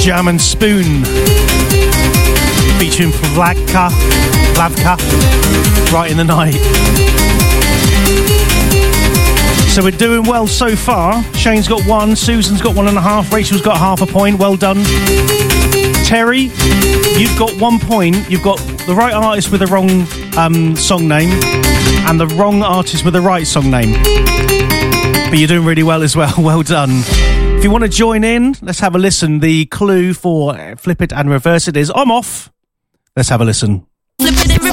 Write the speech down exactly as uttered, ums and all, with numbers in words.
Jam and Spoon featuring Vladka, Vladka, Right in the Night. So we're doing well so far. Shane's got one, Susan's got one and a half, Rachel's got half a point. Well done. Terry, you've got one point. You've got the right artist with the wrong um, song name and the wrong artist with the right song name. But you're doing really well as well. Well done. If you want to join in, let's have a listen. The clue for Flip It and Reverse It is I'm off. Let's have a listen.